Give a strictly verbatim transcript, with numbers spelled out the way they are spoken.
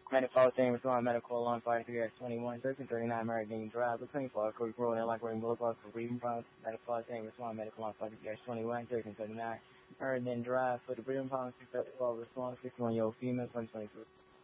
Medical thing, respond medical along five three X twenty-one, thirteen thirty-nine Meridian Drive, between Florida, Creek Road, and like Ring Boulevard for breathing problems. Medical thing, respond medical along five three X twenty-one, thirteen thirty-nine Meridian Drive for the breathing problems, six twelve response, sixty-one year old female, twenty twenty-three.